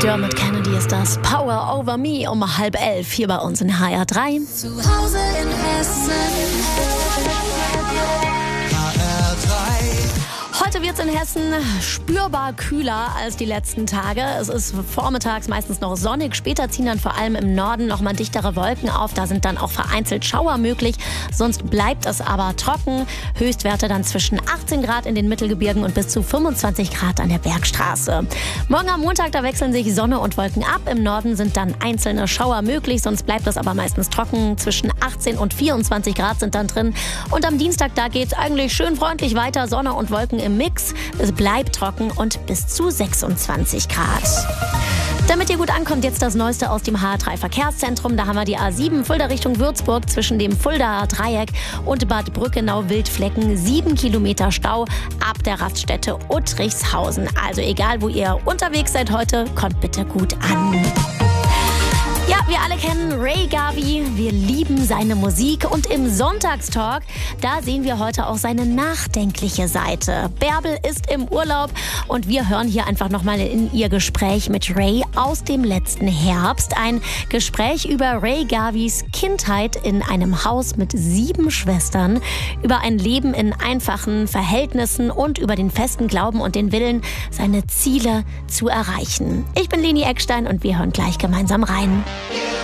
Dermot Kennedy ist das. Power Over Me um 10:30 hier bei uns in HR3. Zu Hause in Hessen. Heute wird es in Hessen spürbar kühler als die letzten Tage. Es ist vormittags meistens noch sonnig. Später ziehen dann vor allem im Norden nochmal dichtere Wolken auf. Da sind dann auch vereinzelt Schauer möglich. Sonst bleibt es aber trocken. Höchstwerte dann zwischen 18 Grad in den Mittelgebirgen und bis zu 25 Grad an der Bergstraße. Morgen am Montag, da wechseln sich Sonne und Wolken ab. Im Norden sind dann einzelne Schauer möglich. Sonst bleibt es aber meistens trocken. Zwischen 18 und 24 Grad sind dann drin. Und am Dienstag, da geht es eigentlich schön freundlich weiter. Sonne und Wolken im Mix. Es bleibt trocken und bis zu 26 Grad. Damit ihr gut ankommt, jetzt das Neueste aus dem HR3 Verkehrszentrum. Da haben wir die A7 Fulda Richtung Würzburg zwischen dem Fuldaer Dreieck und Bad Brückenau-Wildflecken. 7 Kilometer Stau ab der Raststätte Uttrichshausen. Also egal, wo ihr unterwegs seid heute, kommt bitte gut an. Ja, wir alle kennen Ray Garvey, wir lieben seine Musik und im Sonntagstalk, da sehen wir heute auch seine nachdenkliche Seite. Bärbel ist im Urlaub und wir hören hier einfach nochmal in ihr Gespräch mit Ray aus dem letzten Herbst. Ein Gespräch über Ray Garveys Kindheit in einem Haus mit 7 Schwestern, über ein Leben in einfachen Verhältnissen und über den festen Glauben und den Willen, seine Ziele zu erreichen. Ich bin Leni Eckstein und wir hören gleich gemeinsam rein.